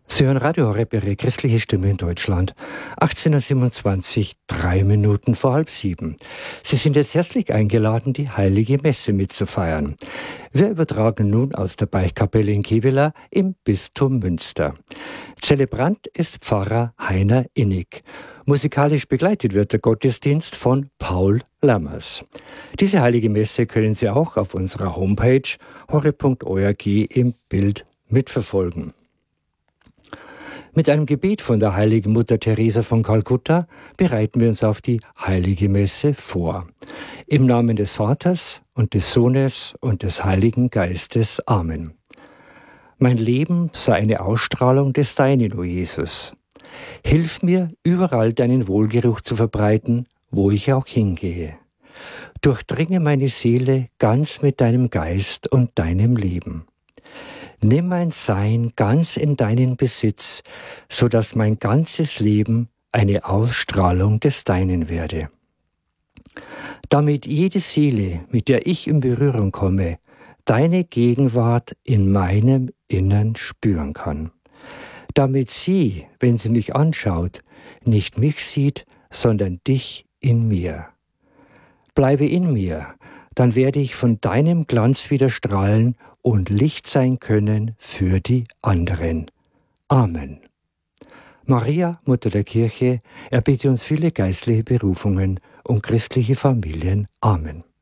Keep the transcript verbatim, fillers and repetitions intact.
Sie hören Radio Horeb, Ihre christliche Stimme in Deutschland. achtzehn Uhr siebenundzwanzig, drei Minuten vor halb sieben. Sie sind jetzt herzlich eingeladen, die Heilige Messe mitzufeiern. Wir übertragen nun aus der Beichtkapelle in Kevela im Bistum Münster. Zelebrant ist Pfarrer Heiner Innig. Musikalisch begleitet wird der Gottesdienst von Paul Lammers. Diese Heilige Messe können Sie auch auf unserer Homepage horeb punkt org im Bild mitverfolgen. Mit einem Gebet von der heiligen Mutter Teresa von Kalkutta bereiten wir uns auf die Heilige Messe vor. Im Namen des Vaters und des Sohnes und des Heiligen Geistes. Amen. Mein Leben sei eine Ausstrahlung des Deinen, o Jesus. Hilf mir, überall deinen Wohlgeruch zu verbreiten, wo ich auch hingehe. Durchdringe meine Seele ganz mit deinem Geist und deinem Leben. Nimm mein Sein ganz in deinen Besitz, so dass mein ganzes Leben eine Ausstrahlung des Deinen werde. Damit jede Seele, mit der ich in Berührung komme, deine Gegenwart in meinem Innern spüren kann. Damit sie, wenn sie mich anschaut, nicht mich sieht, sondern dich in mir. Bleibe in mir, dann werde ich von deinem Glanz wieder strahlen und Licht sein können für die anderen. Amen. Maria, Mutter der Kirche, erbitte uns viele geistliche Berufungen und christliche Familien. Amen.